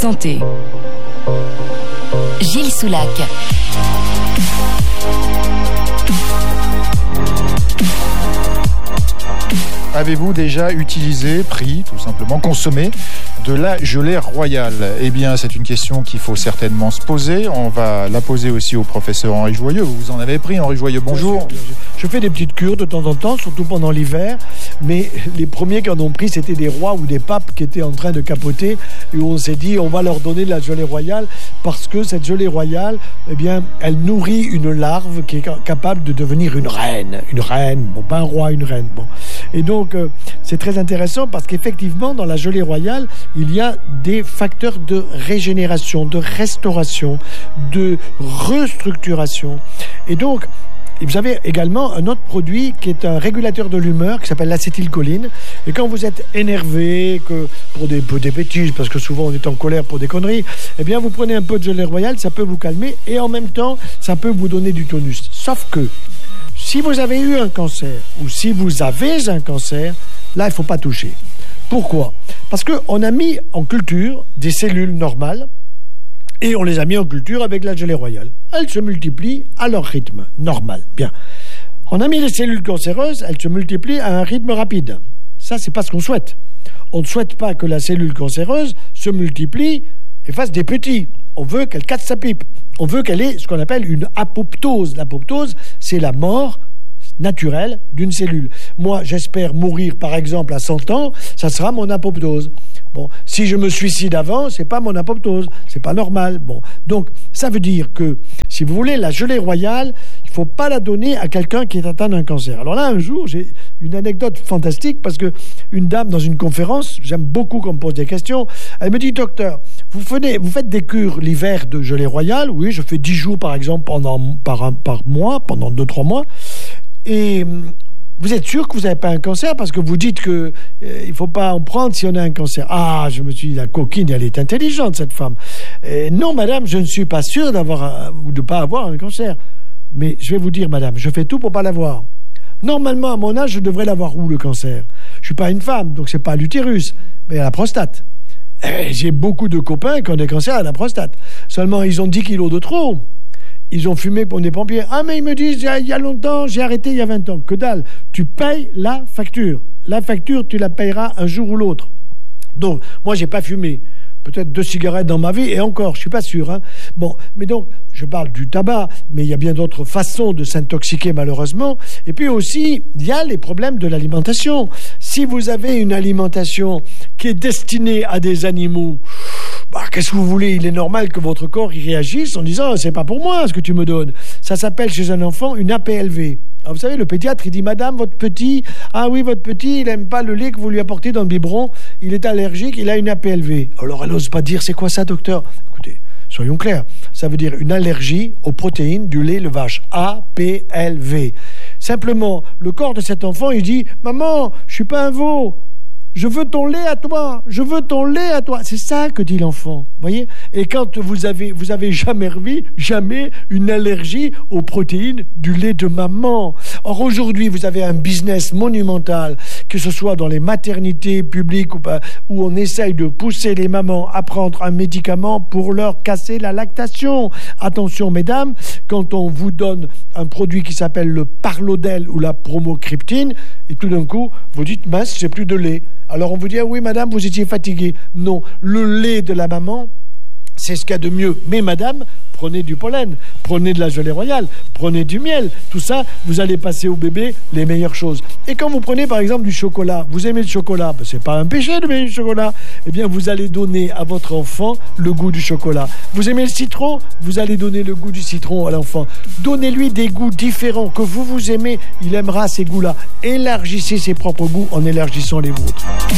santé. Gilles Soulac. Avez-vous déjà utilisé, pris, tout simplement, consommé de la gelée royale? Eh bien, c'est une question qu'il faut certainement se poser. On va la poser aussi au professeur Henri Joyeux. Vous en avez pris, Henri Joyeux, bonjour. Je fais des petites cures de temps en temps, surtout pendant l'hiver. Mais les premiers qui en ont pris, c'était des rois ou des papes qui étaient en train de capoter. Et où on s'est dit, on va leur donner de la gelée royale parce que cette gelée royale, eh bien, elle nourrit une larve qui est capable de devenir une reine. Une reine, bon, pas un roi, une reine. Bon. Et donc, c'est très intéressant parce qu'effectivement, dans la gelée royale, il y a des facteurs de régénération, de restauration, de restructuration. Et donc, vous avez également un autre produit qui est un régulateur de l'humeur qui s'appelle l'acétylcholine. Et quand vous êtes énervé, que pour des bêtises, parce que souvent on est en colère pour des conneries, eh bien vous prenez un peu de gelée royale, ça peut vous calmer et en même temps, ça peut vous donner du tonus. Sauf que si vous avez eu un cancer ou si vous avez un cancer, là, il ne faut pas toucher. Pourquoi? Parce qu'on a mis en culture des cellules normales et on les a mis en culture avec la gelée royale. Elles se multiplient à leur rythme normal. Bien. On a mis les cellules cancéreuses, elles se multiplient à un rythme rapide. Ça, c'est pas ce qu'on souhaite. On ne souhaite pas que la cellule cancéreuse se multiplie et fasse des petits. On veut qu'elle casse sa pipe. On veut qu'elle ait ce qu'on appelle une apoptose. L'apoptose, c'est la mort naturelle d'une cellule. Moi, j'espère mourir, par exemple, à 100 ans, ça sera mon apoptose. Bon, si je me suicide avant, c'est pas mon apoptose, c'est pas normal. Bon, donc ça veut dire que, si vous voulez, la gelée royale, il faut pas la donner à quelqu'un qui est atteint d'un cancer. Alors là, un jour, j'ai une anecdote fantastique parce que une dame dans une conférence, j'aime beaucoup qu'on me pose des questions, elle me dit: docteur, vous faites des cures l'hiver de gelée royale? Oui, je fais 10 jours par exemple par mois, pendant 2-3 mois. Et vous êtes sûr que vous n'avez pas un cancer parce que vous dites qu'il ne faut pas en prendre si on a un cancer. Ah, je me suis dit, la coquine, elle est intelligente, cette femme. Non, madame, je ne suis pas sûr d'avoir ou de ne pas avoir un cancer. Mais je vais vous dire, madame, je fais tout pour ne pas l'avoir. Normalement, à mon âge, je devrais l'avoir où, le cancer? Je ne suis pas une femme, donc ce n'est pas l'utérus, mais à la prostate. J'ai beaucoup de copains qui ont des cancers à la prostate. Seulement, ils ont 10 kilos de trop. Ils ont fumé pour des pompiers. Ah, mais ils me disent, il y a longtemps, j'ai arrêté il y a 20 ans. Que dalle. Tu payes la facture. La facture, tu la payeras un jour ou l'autre. Donc, moi, j'ai pas fumé. Peut-être 2 cigarettes dans ma vie, et encore, je suis pas sûr. Hein. Bon, mais donc, je parle du tabac, mais il y a bien d'autres façons de s'intoxiquer, malheureusement. Et puis aussi, il y a les problèmes de l'alimentation. Si vous avez une alimentation qui est destinée à des animaux, qu'est-ce que vous voulez? Il est normal que votre corps y réagisse en disant: c'est pas pour moi ce que tu me donnes. Ça s'appelle chez un enfant une APLV. Alors vous savez, le pédiatre, il dit: madame, votre petit, il n'aime pas le lait que vous lui apportez dans le biberon, il est allergique, il a une APLV. Alors elle n'ose pas dire: c'est quoi ça, docteur? Écoutez, soyons clairs, ça veut dire une allergie aux protéines du lait de vache, APLV. Simplement, le corps de cet enfant, il dit: maman, je suis pas un veau. Je veux ton lait à toi, je veux ton lait à toi. C'est ça que dit l'enfant, voyez. Et quand vous avez jamais une allergie aux protéines du lait de maman. Or aujourd'hui, vous avez un business monumental, que ce soit dans les maternités publiques ou pas, où on essaye de pousser les mamans à prendre un médicament pour leur casser la lactation. Attention, mesdames, quand on vous donne un produit qui s'appelle le Parlodel ou la Promocryptine, et tout d'un coup, vous dites: mince, j'ai plus de lait. Alors on vous dit: ah oui, madame, vous étiez fatiguée. Non, le lait de la maman, c'est ce qu'il y a de mieux. Mais madame, prenez du pollen, prenez de la gelée royale, prenez du miel. Tout ça, vous allez passer au bébé les meilleures choses. Et quand vous prenez par exemple du chocolat, vous aimez le chocolat, c'est pas un péché d'aimer le chocolat. Eh bien, vous allez donner à votre enfant le goût du chocolat. Vous aimez le citron, vous allez donner le goût du citron à l'enfant. Donnez-lui des goûts différents que vous aimez, il aimera ces goûts-là. Élargissez ses propres goûts en élargissant les vôtres.